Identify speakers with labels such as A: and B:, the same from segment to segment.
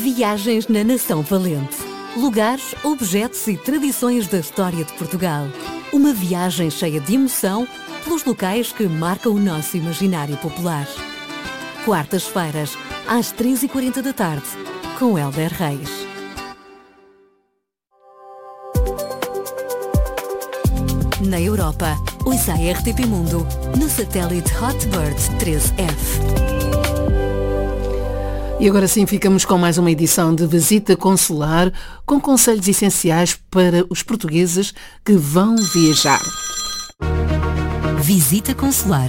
A: Viagens na Nação Valente. Lugares, objetos e tradições da história de Portugal. Uma viagem cheia de emoção pelos locais que marcam o nosso imaginário popular. Quartas-feiras, às 3h40 da tarde, com Hélder Reis. Na Europa, ouça a RTP Mundo, no satélite Hotbird 13F.
B: E agora sim ficamos com mais uma edição de Visita Consular, com conselhos essenciais para os portugueses que vão viajar.
A: Visita Consular.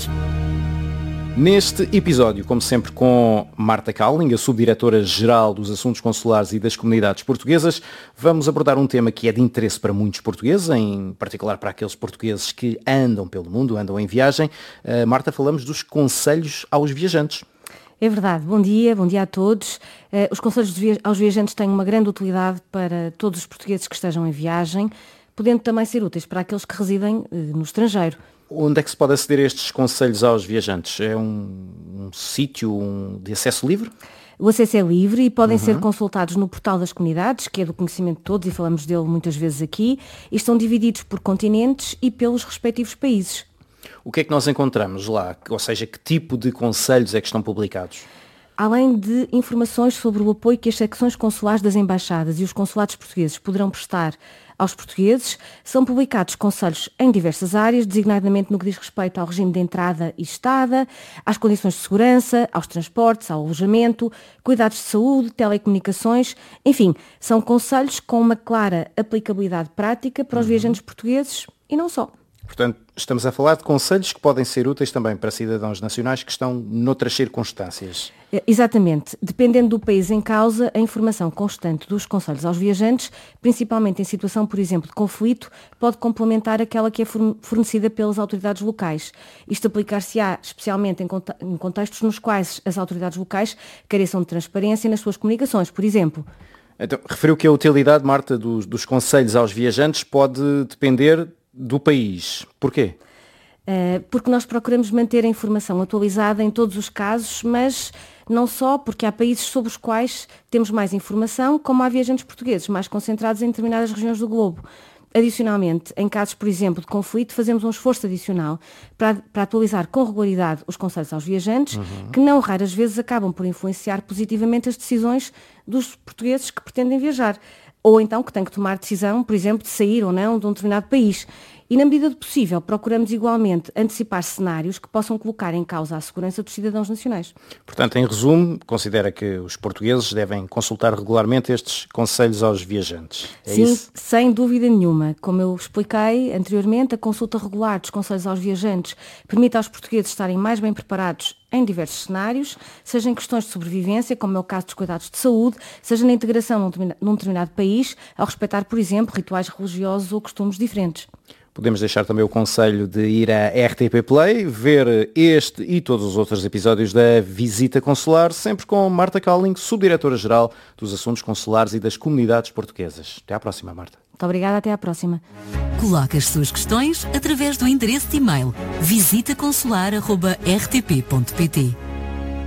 C: Neste episódio, como sempre, com Marta Cowling, a Subdiretora-Geral dos Assuntos Consulares e das Comunidades Portuguesas, vamos abordar um tema que é de interesse para muitos portugueses, em particular para aqueles portugueses que andam pelo mundo, andam em viagem. Marta, falamos dos conselhos aos viajantes.
D: É verdade. Bom dia a todos. Os conselhos aos viajantes têm uma grande utilidade para todos os portugueses que estejam em viagem, podendo também ser úteis para aqueles que residem no estrangeiro.
C: Onde é que se pode aceder a estes conselhos aos viajantes? É um sítio de acesso livre?
D: O acesso é livre e podem ser consultados no portal das comunidades, que é do conhecimento de todos e falamos dele muitas vezes aqui, e estão divididos por continentes e pelos respectivos países.
C: O que é que nós encontramos lá? Ou seja, que tipo de conselhos é que estão publicados?
D: Além de informações sobre o apoio que as secções consulares das embaixadas e os consulados portugueses poderão prestar aos portugueses, são publicados conselhos em diversas áreas, designadamente no que diz respeito ao regime de entrada e estada, às condições de segurança, aos transportes, ao alojamento, cuidados de saúde, telecomunicações, enfim, são conselhos com uma clara aplicabilidade prática para os viajantes portugueses e não só.
C: Portanto, estamos a falar de conselhos que podem ser úteis também para cidadãos nacionais que estão noutras circunstâncias.
D: Exatamente. Dependendo do país em causa, a informação constante dos conselhos aos viajantes, principalmente em situação, por exemplo, de conflito, pode complementar aquela que é fornecida pelas autoridades locais. Isto aplicar-se-á especialmente em contextos nos quais as autoridades locais careçam de transparência nas suas comunicações, por exemplo.
C: Então, referiu que a utilidade, Marta, dos conselhos aos viajantes pode depender do país. Porquê?
D: Porque nós procuramos manter a informação atualizada em todos os casos, mas não só porque há países sobre os quais temos mais informação, como há viajantes portugueses mais concentrados em determinadas regiões do globo. Adicionalmente, em casos, por exemplo, de conflito, fazemos um esforço adicional para atualizar com regularidade os conselhos aos viajantes, que não raras vezes acabam por influenciar positivamente as decisões dos portugueses que pretendem viajar. Ou então que têm que tomar decisão, por exemplo, de sair ou não de um determinado país. E na medida do possível, procuramos igualmente antecipar cenários que possam colocar em causa a segurança dos cidadãos nacionais.
C: Portanto, em resumo, considera que os portugueses devem consultar regularmente estes conselhos aos viajantes. É
D: Sim,
C: isso?
D: sem dúvida nenhuma. Como eu expliquei anteriormente, a consulta regular dos conselhos aos viajantes permite aos portugueses estarem mais bem preparados em diversos cenários, seja em questões de sobrevivência, como é o caso dos cuidados de saúde, seja na integração num determinado país, ao respeitar, por exemplo, rituais religiosos ou costumes diferentes.
C: Podemos deixar também o conselho de ir à RTP Play, ver este e todos os outros episódios da Visita Consular, sempre com Marta Cowling, Subdiretora-Geral dos Assuntos Consulares e das Comunidades Portuguesas. Até à próxima, Marta.
D: Muito obrigada, até à próxima.
A: Coloque as suas questões através do endereço de e-mail visitaconsular@rtp.pt.